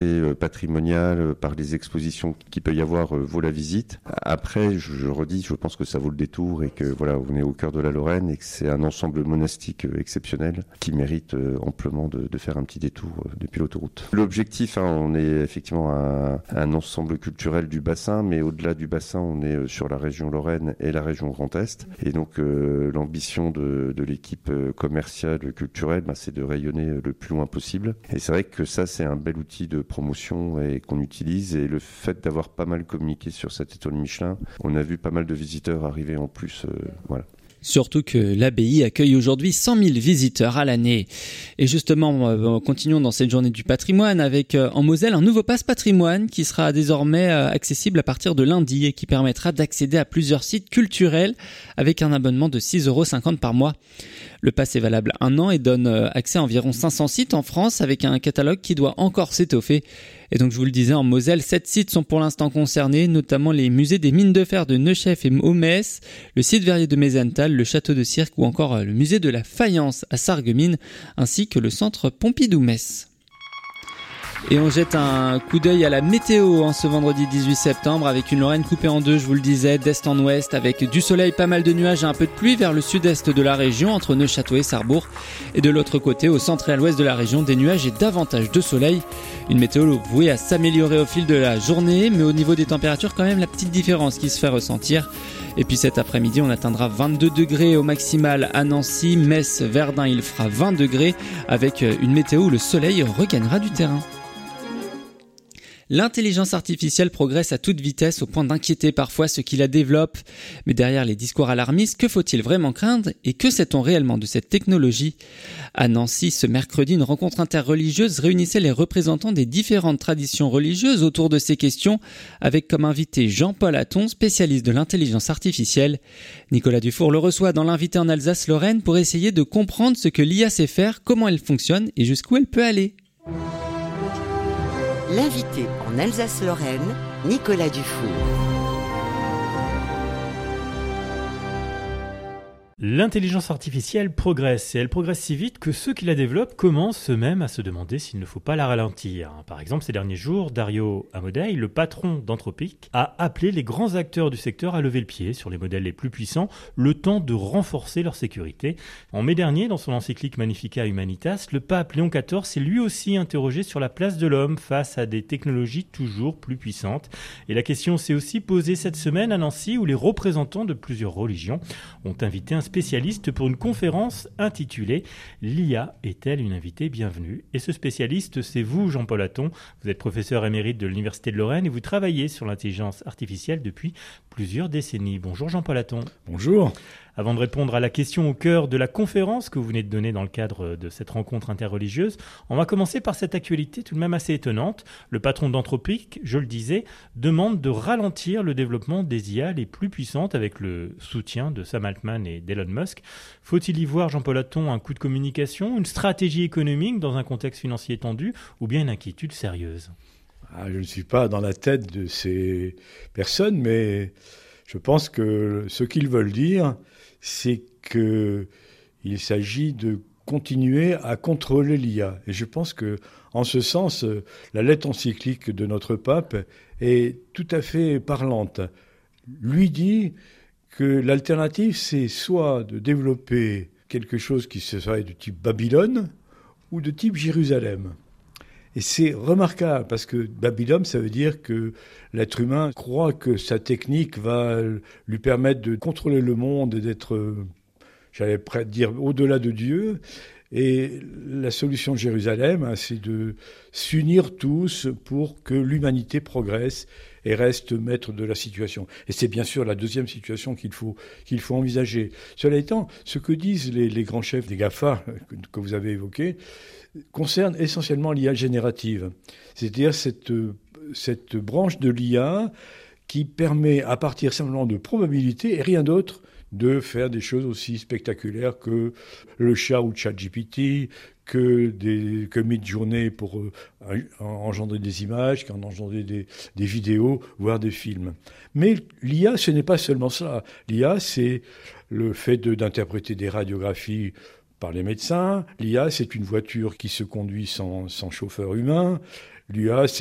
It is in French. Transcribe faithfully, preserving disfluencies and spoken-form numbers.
euh, patrimonial, euh, par les expositions qu'il peut y avoir, euh, vaut la visite. Après, je, je redis, je pense que ça vaut le détour et que voilà, on est au cœur de la Lorraine et que c'est un ensemble monastique euh, exceptionnel qui mérite euh, amplement de, de faire un petit détour euh, depuis l'autoroute. L'objectif, hein, on est effectivement un, un ensemble culturel du bassin, mais au-delà du bassin, on est euh, sur la région Lorraine et la région Grand Est. Et donc, euh, l'ambition de, de l'équipe euh, commerciale, culturelle, bah, c'est de rayonner euh, le plus loin possible. Et c'est vrai que ça, c'est un bel outil de promotion et qu'on utilise. Et le fait d'avoir pas mal communiqué sur cette étoile Michelin, on a vu pas mal de visiteurs arriver en plus. Euh, voilà. Surtout que l'abbaye accueille aujourd'hui cent mille visiteurs à l'année. Et justement, euh, continuons dans cette journée du patrimoine avec euh, en Moselle un nouveau passe patrimoine qui sera désormais euh, accessible à partir de lundi et qui permettra d'accéder à plusieurs sites culturels avec un abonnement de six euros cinquante par mois. Le pass est valable un an et donne euh, accès à environ cinq cents sites en France avec un catalogue qui doit encore s'étoffer. Et donc je vous le disais, en Moselle, sept sites sont pour l'instant concernés, notamment les musées des mines de fer de Neuchef et Homès, le site verrier de Mézental, le château de Cirque ou encore le musée de la faïence à Sarreguemines, ainsi que le centre Pompidou-Metz. Et on jette un coup d'œil à la météo en ce vendredi dix-huit septembre avec une Lorraine coupée en deux, je vous le disais, d'est en ouest avec du soleil, pas mal de nuages et un peu de pluie vers le sud-est de la région entre Neufchâteau et Sarrebourg. Et de l'autre côté, au centre et à l'ouest de la région, des nuages et davantage de soleil. Une météo vouée à s'améliorer au fil de la journée, mais au niveau des températures, quand même la petite différence qui se fait ressentir. Et puis cet après-midi, on atteindra vingt-deux degrés au maximal à Nancy, Metz, Verdun, il fera vingt degrés avec une météo où le soleil regagnera du terrain. L'intelligence artificielle progresse à toute vitesse au point d'inquiéter parfois ceux qui la développent. Mais derrière les discours alarmistes, que faut-il vraiment craindre et que sait-on réellement de cette technologie ? À Nancy, ce mercredi, une rencontre interreligieuse réunissait les représentants des différentes traditions religieuses autour de ces questions, avec comme invité Jean-Paul Hatton, spécialiste de l'intelligence artificielle. Nicolas Dufour le reçoit dans l'invité en Alsace-Lorraine pour essayer de comprendre ce que l'I A sait faire, comment elle fonctionne et jusqu'où elle peut aller. L'invité en Alsace-Lorraine, Nicolas Dufour. L'intelligence artificielle progresse et elle progresse si vite que ceux qui la développent commencent eux-mêmes à se demander s'il ne faut pas la ralentir. Par exemple, ces derniers jours, Dario Amodei, le patron d'Anthropic, a appelé les grands acteurs du secteur à lever le pied sur les modèles les plus puissants, le temps de renforcer leur sécurité. En mai dernier, dans son encyclique Magnificat Humanitas, le pape Léon quatorze s'est lui aussi interrogé sur la place de l'homme face à des technologies toujours plus puissantes. Et la question s'est aussi posée cette semaine à Nancy où les représentants de plusieurs religions ont invité un spécialiste pour une conférence intitulée « L'I A est-elle une invitée bienvenue ?» Et ce spécialiste, c'est vous, Jean-Paul Hatton. Vous êtes professeur émérite de l'Université de Lorraine et vous travaillez sur l'intelligence artificielle depuis plusieurs décennies. Bonjour Jean-Paul Hatton. Bonjour. Avant de répondre à la question au cœur de la conférence que vous venez de donner dans le cadre de cette rencontre interreligieuse, on va commencer par cette actualité tout de même assez étonnante. Le patron d'Anthropic, je le disais, demande de ralentir le développement des I A les plus puissantes avec le soutien de Sam Altman et d'Elon Musk. Faut-il y voir, Jean-Paul Hatton, un coup de communication, une stratégie économique dans un contexte financier tendu ou bien une inquiétude sérieuse ? Ah, je ne suis pas dans la tête de ces personnes, mais je pense que ce qu'ils veulent dire, c'est qu'il s'agit de continuer à contrôler l'I A. Et je pense qu'en ce sens, la lettre encyclique de notre pape est tout à fait parlante. Lui dit que l'alternative, c'est soit de développer quelque chose qui serait de type Babylone ou de type Jérusalem. Et c'est remarquable parce que Babylone, ça veut dire que l'être humain croit que sa technique va lui permettre de contrôler le monde et d'être, j'allais presque dire, au-delà de Dieu. Et la solution de Jérusalem, hein, c'est de s'unir tous pour que l'humanité progresse et reste maître de la situation. Et c'est bien sûr la deuxième situation qu'il faut, qu'il faut envisager. Cela étant, ce que disent les, les grands chefs des GAFA que, que vous avez évoqués, concerne essentiellement l'I A générative, c'est-à-dire cette, cette branche de l'I A qui permet, à partir simplement de probabilités et rien d'autre, de faire des choses aussi spectaculaires que le chat ou ChatGPT, que, des, que Midjourney pour euh, engendrer des images, qui en engendrer des, des vidéos, voire des films. Mais l'I A, ce n'est pas seulement ça. L'I A, c'est le fait de, d'interpréter des radiographies par les médecins. L'I A, c'est une voiture qui se conduit sans, sans chauffeur humain. L'U A,